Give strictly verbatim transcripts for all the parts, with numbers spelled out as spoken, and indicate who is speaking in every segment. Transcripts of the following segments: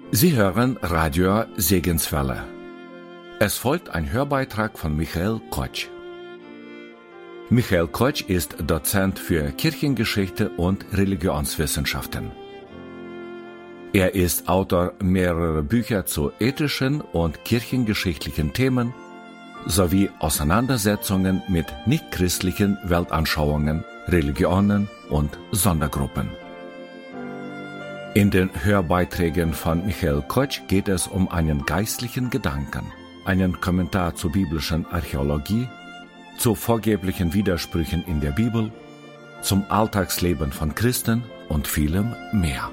Speaker 1: Sie hören Radio Segenswelle. Es folgt ein Hörbeitrag von Michael Kotsch. Michael Kotsch ist Dozent für Kirchengeschichte und Religionswissenschaften. Er ist Autor mehrerer Bücher zu ethischen und kirchengeschichtlichen Themen sowie Auseinandersetzungen mit nichtchristlichen Weltanschauungen, Religionen und Sondergruppen. In den Hörbeiträgen von Michael Kotsch geht es um einen geistlichen Gedanken, einen Kommentar zur biblischen Archäologie, zu vorgeblichen Widersprüchen in der Bibel, zum Alltagsleben von Christen und vielem mehr.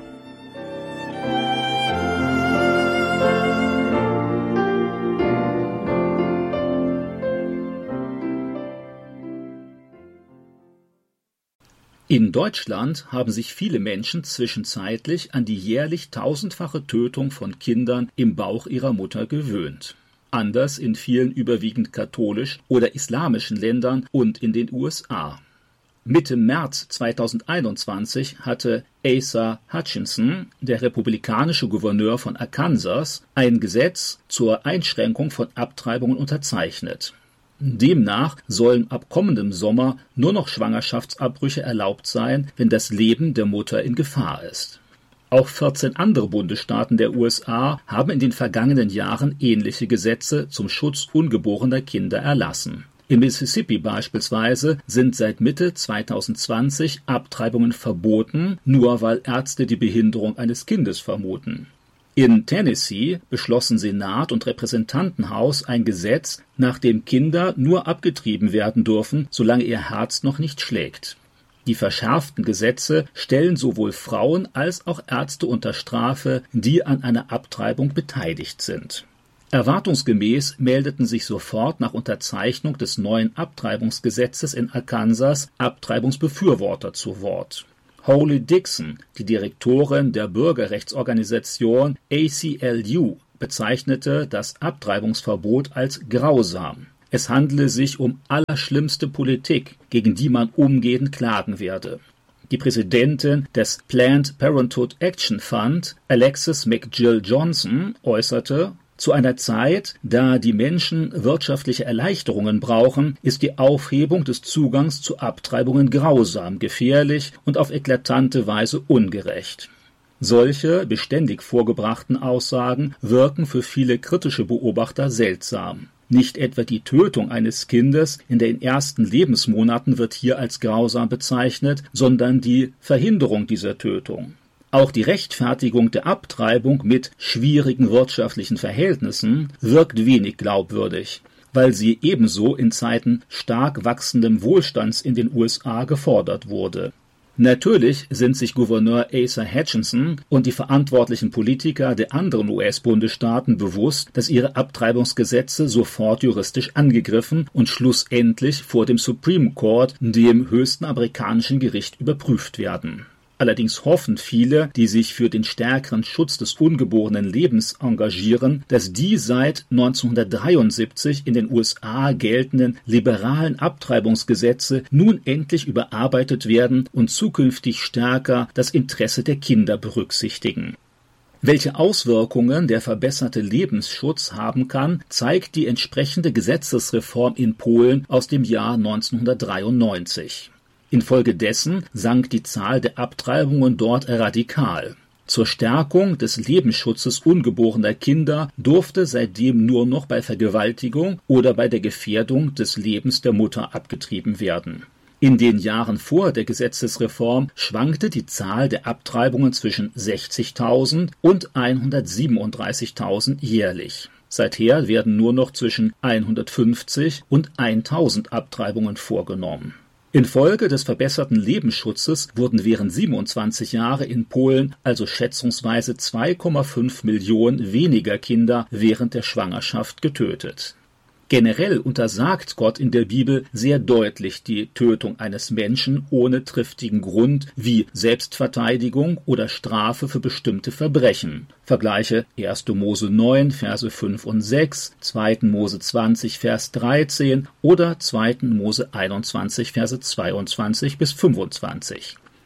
Speaker 2: In Deutschland haben sich viele Menschen zwischenzeitlich an die jährlich tausendfache Tötung von Kindern im Bauch ihrer Mutter gewöhnt. Anders in vielen überwiegend katholisch oder islamischen Ländern und in den U S A. Mitte März zweitausendeinundzwanzig hatte Asa Hutchinson, der republikanische Gouverneur von Arkansas, ein Gesetz zur Einschränkung von Abtreibungen unterzeichnet. Demnach sollen ab kommendem Sommer nur noch Schwangerschaftsabbrüche erlaubt sein, wenn das Leben der Mutter in Gefahr ist. Auch vierzehn andere Bundesstaaten der U S A haben in den vergangenen Jahren ähnliche Gesetze zum Schutz ungeborener Kinder erlassen. In Mississippi beispielsweise sind seit Mitte zweitausendzwanzig Abtreibungen verboten, nur weil Ärzte die Behinderung eines Kindes vermuten. In Tennessee beschlossen Senat und Repräsentantenhaus ein Gesetz, nach dem Kinder nur abgetrieben werden dürfen, solange ihr Herz noch nicht schlägt. Die verschärften Gesetze stellen sowohl Frauen als auch Ärzte unter Strafe, die an einer Abtreibung beteiligt sind. Erwartungsgemäß meldeten sich sofort nach Unterzeichnung des neuen Abtreibungsgesetzes in Arkansas Abtreibungsbefürworter zu Wort. Holly Dixon, die Direktorin der Bürgerrechtsorganisation A C L U, bezeichnete das Abtreibungsverbot als grausam. Es handele sich um allerschlimmste Politik, gegen die man umgehend klagen werde. Die Präsidentin des Planned Parenthood Action Fund, Alexis McGill Johnson, äußerte: Zu einer Zeit, da die Menschen wirtschaftliche Erleichterungen brauchen, ist die Aufhebung des Zugangs zu Abtreibungen grausam, gefährlich und auf eklatante Weise ungerecht. Solche beständig vorgebrachten Aussagen wirken für viele kritische Beobachter seltsam. Nicht etwa die Tötung eines Kindes in den ersten Lebensmonaten wird hier als grausam bezeichnet, sondern die Verhinderung dieser Tötung. Auch die Rechtfertigung der Abtreibung mit schwierigen wirtschaftlichen Verhältnissen wirkt wenig glaubwürdig, weil sie ebenso in Zeiten stark wachsendem Wohlstands in den U S A gefordert wurde. Natürlich sind sich Gouverneur Asa Hutchinson und die verantwortlichen Politiker der anderen U S-Bundesstaaten bewusst, dass ihre Abtreibungsgesetze sofort juristisch angegriffen und schlussendlich vor dem Supreme Court, dem höchsten amerikanischen Gericht, überprüft werden. Allerdings hoffen viele, die sich für den stärkeren Schutz des ungeborenen Lebens engagieren, dass die seit neunzehnhundertdreiundsiebzig in den U S A geltenden liberalen Abtreibungsgesetze nun endlich überarbeitet werden und zukünftig stärker das Interesse der Kinder berücksichtigen. Welche Auswirkungen der verbesserte Lebensschutz haben kann, zeigt die entsprechende Gesetzesreform in Polen aus dem Jahr neunzehnhundertdreiundneunzig. Infolgedessen sank die Zahl der Abtreibungen dort radikal. Zur Stärkung des Lebensschutzes ungeborener Kinder durfte seitdem nur noch bei Vergewaltigung oder bei der Gefährdung des Lebens der Mutter abgetrieben werden. In den Jahren vor der Gesetzesreform schwankte die Zahl der Abtreibungen zwischen sechzigtausend und hundertsiebenunddreißigtausend jährlich. Seither werden nur noch zwischen hundertfünfzig und tausend Abtreibungen vorgenommen. Infolge des verbesserten Lebensschutzes wurden während siebenundzwanzig Jahre in Polen also schätzungsweise zwei Komma fünf Millionen weniger Kinder während der Schwangerschaft getötet. Generell untersagt Gott in der Bibel sehr deutlich die Tötung eines Menschen ohne triftigen Grund wie Selbstverteidigung oder Strafe für bestimmte Verbrechen. Vergleiche erster Mose neun, Verse fünf und sechs, zweiter Mose zwanzig, Vers dreizehn oder zweiter Mose einundzwanzig, Verse zweiundzwanzig bis fünfundzwanzig.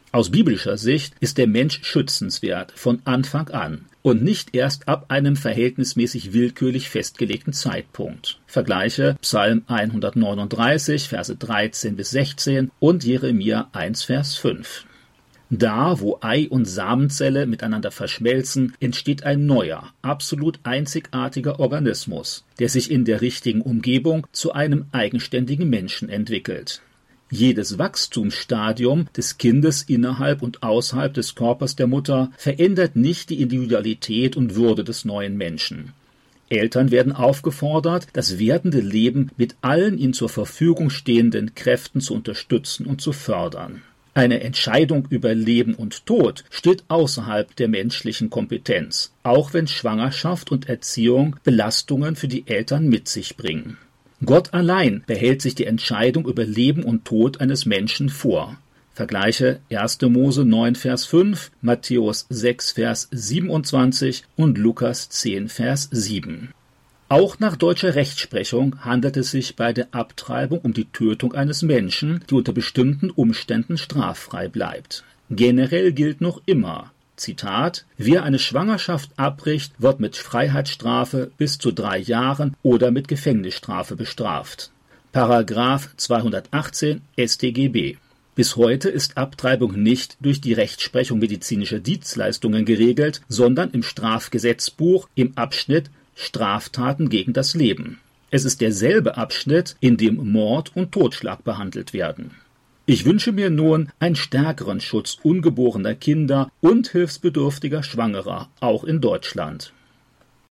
Speaker 2: Aus biblischer Sicht ist der Mensch schützenswert von Anfang an und nicht erst ab einem verhältnismäßig willkürlich festgelegten Zeitpunkt. Vergleiche Psalm hundertneununddreißig, Verse dreizehn bis sechzehn und Jeremia eins, Vers fünf. Da, wo Ei und Samenzelle miteinander verschmelzen, entsteht ein neuer, absolut einzigartiger Organismus, der sich in der richtigen Umgebung zu einem eigenständigen Menschen entwickelt. Jedes Wachstumsstadium des Kindes innerhalb und außerhalb des Körpers der Mutter verändert nicht die Individualität und Würde des neuen Menschen. Eltern werden aufgefordert, das werdende Leben mit allen ihnen zur Verfügung stehenden Kräften zu unterstützen und zu fördern. Eine Entscheidung über Leben und Tod steht außerhalb der menschlichen Kompetenz, auch wenn Schwangerschaft und Erziehung Belastungen für die Eltern mit sich bringen. Gott allein behält sich die Entscheidung über Leben und Tod eines Menschen vor. Vergleiche erster Mose neun, Vers fünf, Matthäus sechs, Vers siebenundzwanzig und Lukas zehn, Vers sieben. Auch nach deutscher Rechtsprechung handelt es sich bei der Abtreibung um die Tötung eines Menschen, die unter bestimmten Umständen straffrei bleibt. Generell gilt noch immer, Zitat, wer eine Schwangerschaft abbricht, wird mit Freiheitsstrafe bis zu drei Jahren oder mit Gefängnisstrafe bestraft. Paragraph zweihundertachtzehn S tG B. Bis heute ist Abtreibung nicht durch die Rechtsprechung medizinischer Dienstleistungen geregelt, sondern im Strafgesetzbuch im Abschnitt Straftaten gegen das Leben. Es ist derselbe Abschnitt, in dem Mord und Totschlag behandelt werden. Ich wünsche mir nun einen stärkeren Schutz ungeborener Kinder und hilfsbedürftiger Schwangerer, auch in Deutschland.